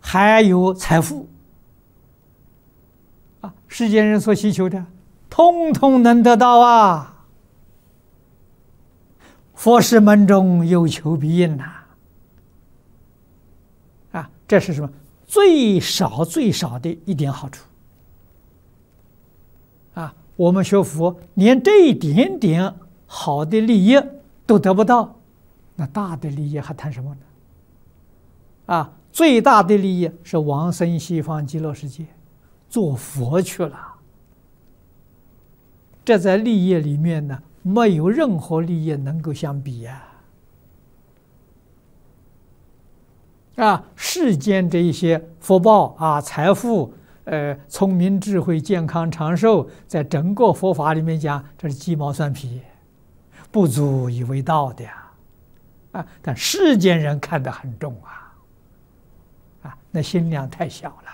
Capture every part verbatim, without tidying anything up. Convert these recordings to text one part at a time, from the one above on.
还有财富啊，世间人所需求的，通通能得到啊！佛事门中有求必应呐！啊，这是什么？最少最少的一点好处啊！我们学佛连这一点点好的利益都得不到，那大的利益还谈什么呢？啊，最大的利益是往生西方极乐世界，做佛去了。这在利益里面呢，没有任何利益能够相比呀！啊，世间这一些福报啊、财富、呃、聪明、智慧、健康、长寿，在整个佛法里面讲，这是鸡毛蒜皮，不足以为道的呀！啊，但世间人看得很重啊，啊，那心量太小了。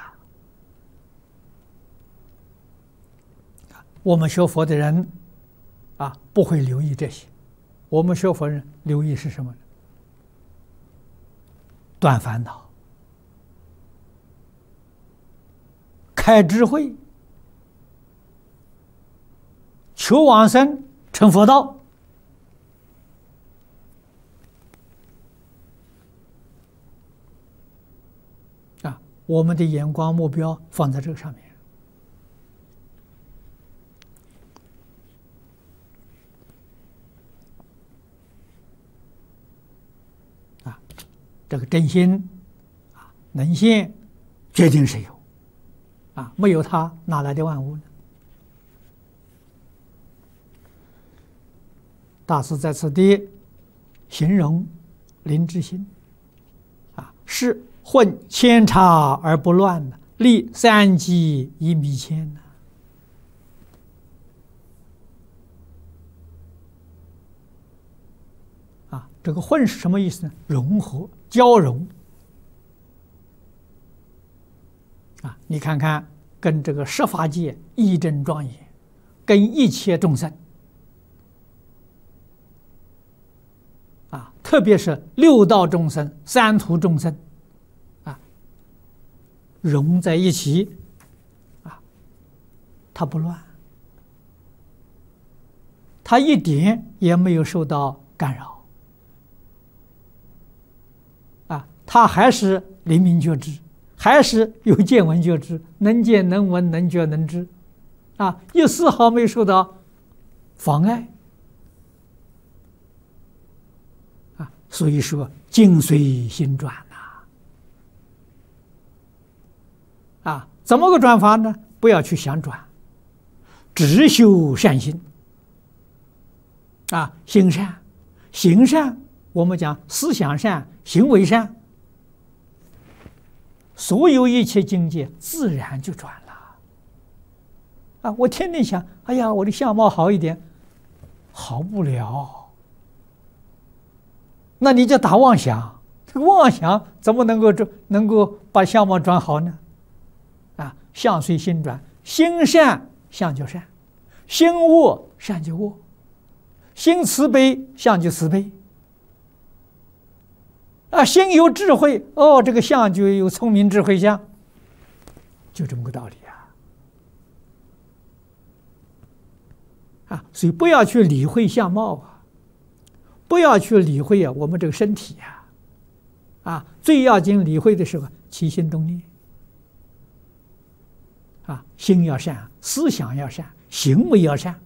我们学佛的人啊，不会留意这些。我们学佛人留意是什么呢？断烦恼、开智慧、求往生、成佛道。啊，我们的眼光目标放在这个上面。这个真心啊，能现，决定是有啊，没有它哪来的万物呢？大师在此地形容灵之心啊，是混千差而不乱的，立三机以弥谦呢。啊，这个混是什么意思呢？融合。交融啊！你看看，跟这个十法界一真庄严，跟一切众生啊，特别是六道众生、三途众生啊，融在一起啊，它不乱，它一点也没有受到干扰。他还是灵明觉知，还是有见闻觉知，能见能闻能觉能知，啊，一丝毫没受到妨碍，啊，所以说境随心转呐，啊，怎么个转法呢？不要去想转，只修善心，啊，行善，行善，我们讲思想善，行为善。所有一切境界自然就转了啊！我天天想，哎呀，我的相貌好一点，好不了。那你就打妄想，这个妄想怎么能够能够把相貌转好呢？啊，相随心转，心善相就善，心恶善就恶，心慈悲相就慈悲。啊，心有智慧哦，这个相就有聪明智慧相，就这么个道理啊！啊，所以不要去理会相貌啊，不要去理会啊我们这个身体呀，啊，最要紧理会的是起心动念，啊，心要善，思想要善，行为要善。